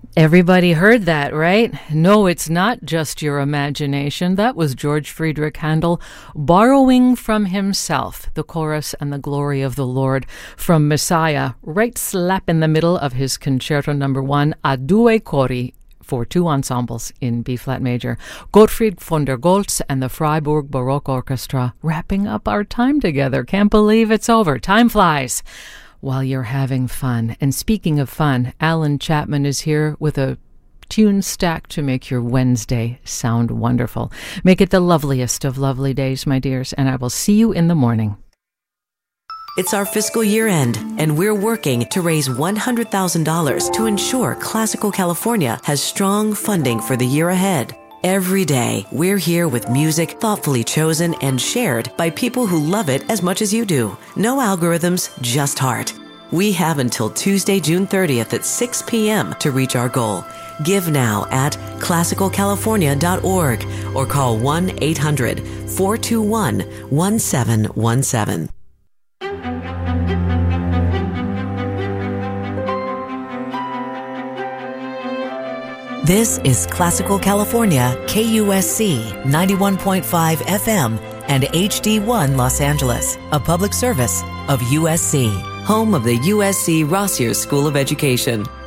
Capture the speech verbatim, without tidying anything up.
Everybody heard that, right? No, it's not just your imagination. That was George Friedrich Handel borrowing from himself the chorus and the glory of the Lord from Messiah, right slap in the middle of his Concerto Number One, A Due Cori, for two ensembles in B-flat major. Gottfried von der Goltz and the Freiburg Baroque Orchestra wrapping up our time together. Can't believe it's over. Time flies while you're having fun. And speaking of fun, Alan Chapman is here with a tune stack to make your Wednesday sound wonderful. Make it the loveliest of lovely days, my dears, and I will see you in the morning. It's our fiscal year end, and we're working to raise one hundred thousand dollars to ensure Classical California has strong funding for the year ahead. Every day, we're here with music thoughtfully chosen and shared by people who love it as much as you do. No algorithms, just heart. We have until Tuesday, June thirtieth at six p.m. to reach our goal. Give now at classical california dot org or call one eight hundred four two one one seven one seven. This is Classical California, K U S C ninety-one point five F M and H D one Los Angeles, a public service of U S C, home of the U S C Rossier School of Education.